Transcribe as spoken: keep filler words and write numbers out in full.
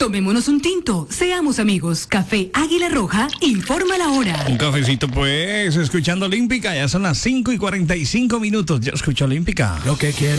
Tomémonos un tinto, seamos amigos. Café Águila Roja, informa la hora. Un cafecito pues, escuchando Olímpica, ya son las cinco y cuarenta y cinco minutos. Yo escucho Olímpica. Lo que quiero